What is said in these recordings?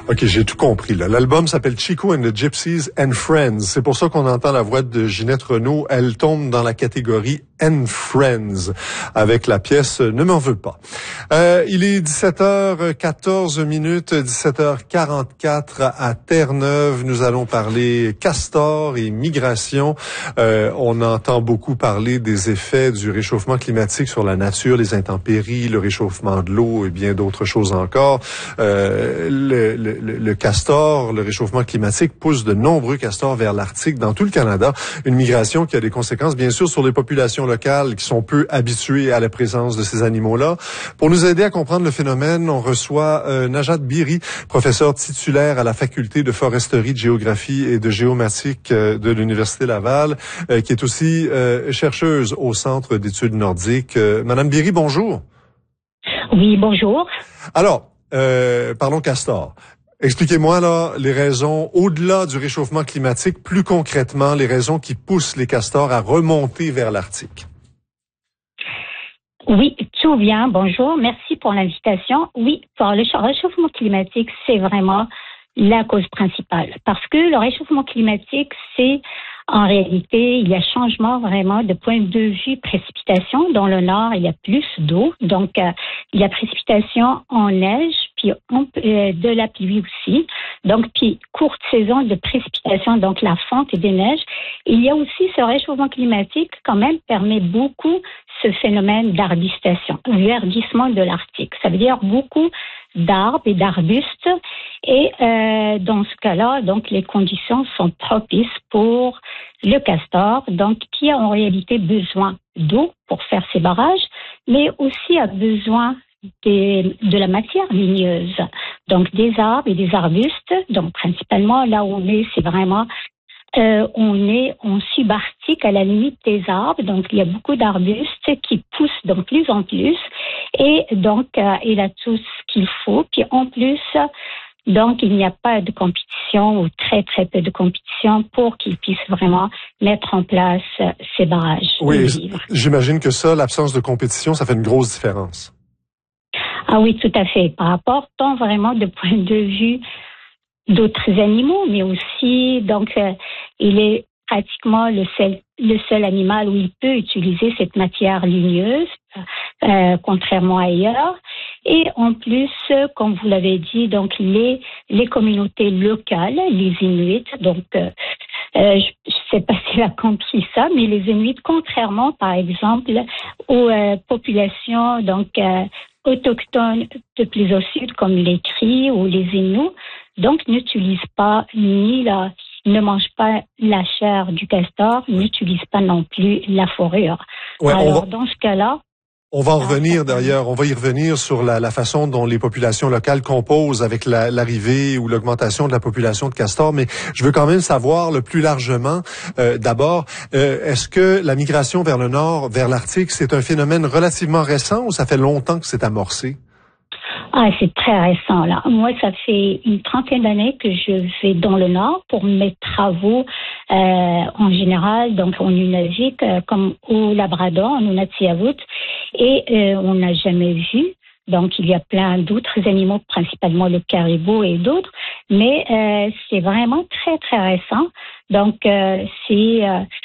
OK, j'ai tout compris, là. L'album s'appelle Chico and the Gypsies and Friends. C'est pour ça qu'on entend la voix de Ginette Renault. Elle tombe dans la catégorie and Friends avec la pièce Ne m'en veux pas. Il est 17h14 minutes, 17h44 à Terre-Neuve. Nous allons parler castor et migration. On entend beaucoup parler des effets du réchauffement climatique sur la nature, les intempéries, le réchauffement de l'eau et bien d'autres choses encore. Le castor, le réchauffement climatique pousse de nombreux castors vers l'Arctique dans tout le Canada. Une migration qui a des conséquences, bien sûr, sur les populations locales qui sont peu habituées à la présence de ces animaux-là. Pour nous aider à comprendre le phénomène, on reçoit Najat Biri, professeure titulaire à la faculté de foresterie, de géographie et de géomatique de l'Université Laval, qui est aussi chercheuse au Centre d'études nordiques. Madame Biri, bonjour. Oui, bonjour. Alors, parlons castor. Expliquez-moi là les raisons, au-delà du réchauffement climatique, plus concrètement, les raisons qui poussent les castors à remonter vers l'Arctique. Oui, tout bien. Bonjour. Merci pour l'invitation. Oui, pour le réchauffement climatique, c'est vraiment la cause principale. Parce que le réchauffement climatique, c'est en réalité, il y a changement vraiment de point de vue précipitation. Dans le nord, il y a plus d'eau. Donc, il y a précipitation en neige, puis de la pluie aussi. Donc, puis courte saison de précipitation, donc la fonte des neiges. Il y a aussi ce réchauffement climatique quand même permet beaucoup ce phénomène d'arbustation, verdissement de l'Arctique. Ça veut dire beaucoup d'arbres et d'arbustes. Et dans ce cas-là, donc les conditions sont propices pour le castor, donc qui a en réalité besoin d'eau pour faire ses barrages, mais aussi a besoin de la matière ligneuse, donc des arbres et des arbustes. Donc principalement là où on est, c'est vraiment on est en subarctique à la limite des arbres, donc il y a beaucoup d'arbustes qui poussent de plus en plus, et donc il a tout ce qu'il faut. Puis en plus, donc il n'y a pas de compétition ou très très peu de compétition pour qu'ils puissent vraiment mettre en place ces barrages. Oui, j'imagine que ça, l'absence de compétition, ça fait une grosse différence. Ah oui, tout à fait. Par rapport tant vraiment de point de vue d'autres animaux, mais aussi, donc, il est pratiquement le seul animal où il peut utiliser cette matière ligneuse, contrairement à ailleurs. Et en plus, comme vous l'avez dit, donc les communautés locales, les Inuits, donc je sais pas si elle a compris ça, mais les Inuits, contrairement par exemple aux populations donc autochtones de plus au sud, comme les Cris ou les Inuits, donc n'utilisent pas ne mangent pas la chair du castor, n'utilisent pas non plus la fourrure. Ouais, alors dans ce cas-là, on va en revenir d'ailleurs, on va y revenir sur la façon dont les populations locales composent avec l'arrivée ou l'augmentation de la population de castors, mais je veux quand même savoir le plus largement, d'abord, est-ce que la migration vers le nord, vers l'Arctique, c'est un phénomène relativement récent ou ça fait longtemps que c'est amorcé? Ah, c'est très récent, là. Moi, ça fait une trentaine d'années que je vais dans le Nord pour mes travaux, en général, donc en Nunavik, comme au Labrador, en Nunavut, et on n'a jamais vu. Donc, il y a plein d'autres animaux, principalement le caribou et d'autres, mais c'est vraiment très, très récent. Donc, c'est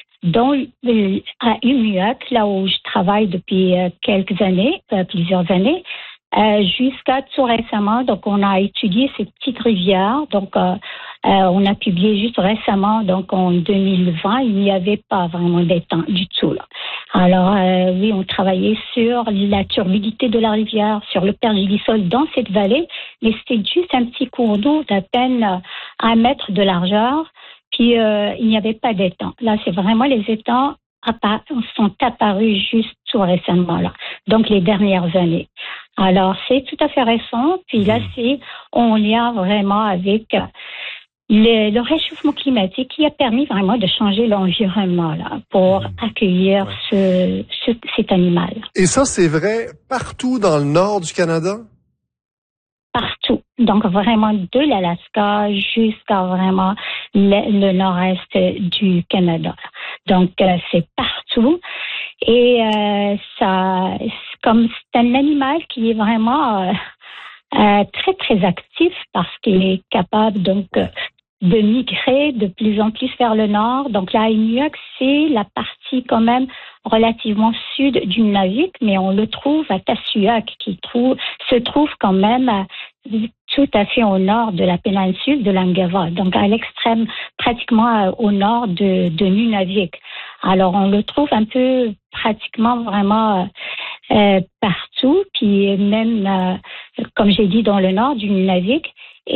à Umiak, là où je travaille depuis quelques années, plusieurs années, jusqu'à tout récemment, donc on a étudié ces petites rivières. Donc on a publié juste récemment, donc en 2020, il n'y avait pas vraiment d'étang du tout là. Alors oui, on travaillait sur la turbidité de la rivière, sur le pergélisol dans cette vallée, mais c'était juste un petit cours d'eau d'à peine 1 mètre de largeur, puis il n'y avait pas d'étang. Là, c'est vraiment les étangs sont apparus juste tout récemment là, donc les dernières années. Alors c'est tout à fait récent, puis là c'est en lien vraiment avec le réchauffement climatique qui a permis vraiment de changer l'environnement là pour accueillir cet animal. Et ça c'est vrai partout dans le nord du Canada? Partout. Donc vraiment de l'Alaska jusqu'à vraiment le nord-est du Canada. Donc c'est partout. Et ça, comme c'est un animal qui est vraiment très très actif parce qu'il est capable donc de migrer de plus en plus vers le nord. Donc la Inuak, c'est la partie quand même relativement sud du Nunavik, mais on le trouve à Tasiuak, se trouve quand même tout à fait au nord de la péninsule de l'Angava, donc à l'extrême, pratiquement au nord de Nunavik. Alors on le trouve un peu pratiquement vraiment partout, puis même, comme j'ai dit, dans le nord du Nunavik.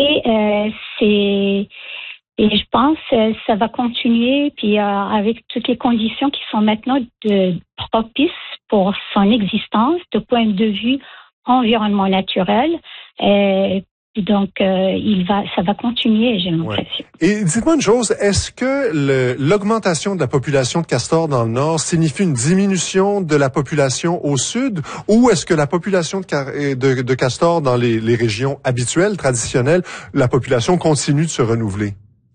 Et je pense ça va continuer, puis avec toutes les conditions qui sont maintenant propices pour son existence, de point de vue environnement naturel. Donc, ça va continuer, j'ai l'impression. Ouais. Et dites-moi une chose, est-ce que l'augmentation de la population de castors dans le nord signifie une diminution de la population au sud, ou est-ce que la population de castors dans les régions habituelles, traditionnelles, la population continue de se renouveler?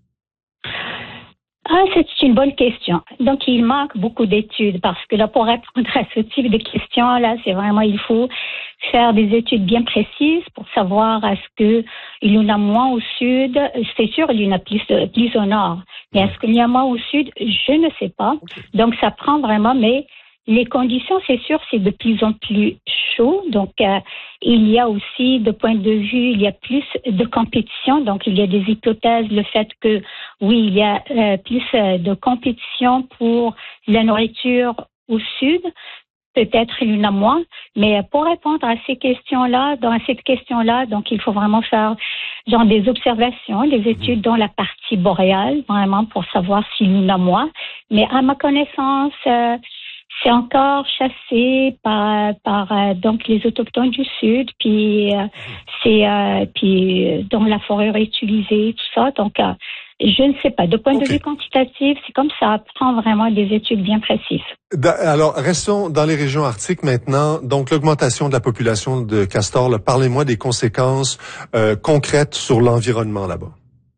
C'est une bonne question. Donc, il manque beaucoup d'études parce que là, pour répondre à ce type de questions-là, c'est vraiment, il faut faire des études bien précises pour savoir est-ce que il y en a moins au sud. C'est sûr, il y en a plus au nord. Mais est-ce qu'il y a moins au sud? Je ne sais pas. Donc, ça prend vraiment, mais les conditions, c'est sûr, c'est de plus en plus chaud. Donc, il y a aussi, de point de vue, il y a plus de compétition. Donc, il y a des hypothèses, le fait que, oui, il y a plus de compétition pour la nourriture au sud. Peut-être il y en a moins. Mais pour répondre à ces questions-là, donc, il faut vraiment faire genre des observations, des études dans la partie boréale, vraiment pour savoir s'il y en a moins. Mais à ma connaissance, c'est encore chassé par donc les autochtones du sud, puis puis dans la forêt réutilisée, tout ça. Donc je ne sais pas. De point de vue quantitatif, c'est comme ça prend vraiment des études bien précises. Alors restons dans les régions arctiques maintenant. Donc l'augmentation de la population de castors. Parlez-moi des conséquences concrètes sur l'environnement là-bas.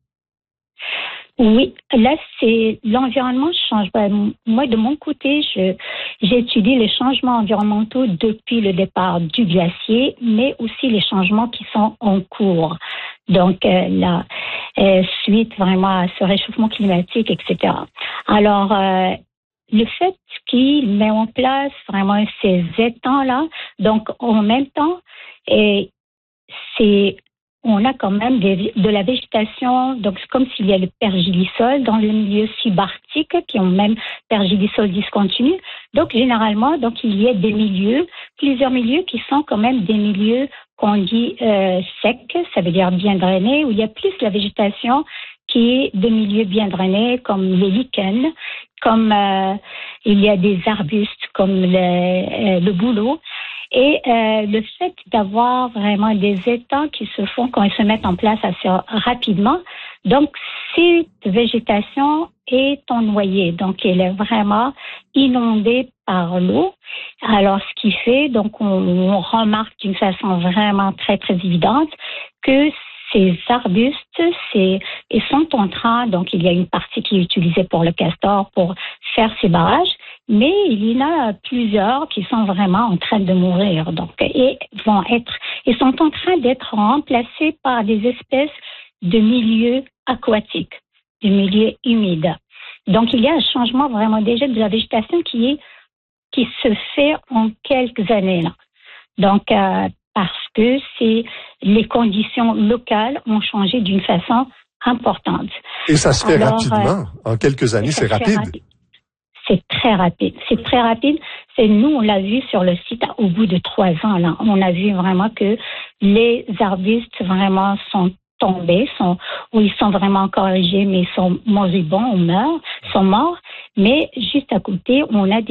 Oui, là, c'est l'environnement change. Moi, de mon côté, j'étudie les changements environnementaux depuis le départ du glacier, mais aussi les changements qui sont en cours. Donc, suite vraiment à ce réchauffement climatique, etc. Alors, le fait qu'il met en place vraiment ces étangs-là, donc en même temps, on a quand même de la végétation, donc c'est comme s'il y a le pergélisol dans le milieu subarctique qui ont même pergélisol discontinu. Donc généralement, donc il y a plusieurs milieux qui sont quand même des milieux qu'on dit secs, ça veut dire bien drainés, où il y a plus de la végétation qui est de milieux bien drainés comme les lichens, comme il y a des arbustes comme le bouleau. Et le fait d'avoir vraiment des étangs qui se font quand ils se mettent en place assez rapidement, donc cette végétation est en noyé, donc elle est vraiment inondée par l'eau. Alors ce qui fait, donc on remarque d'une façon vraiment très très évidente que ces arbustes, ils sont en train, donc il y a une partie qui est utilisée pour le castor pour faire ces barrages, mais il y en a plusieurs qui sont vraiment en train de mourir. Donc, ils sont en train d'être remplacés par des espèces de milieux aquatiques, de milieux humides. Donc, il y a un changement vraiment déjà de la végétation qui se fait en quelques années là. Donc, parce que les conditions locales ont changé d'une façon importante. Et ça se fait rapidement. En quelques années, c'est rapide. C'est très rapide. C'est très rapide. Nous, on l'a vu sur le site au bout de 3 ans. Là, on a vu vraiment que les arbustes vraiment sont tombés, ils sont vraiment corrigés, mais ils sont moribonds, sont morts. Mais juste à côté, on a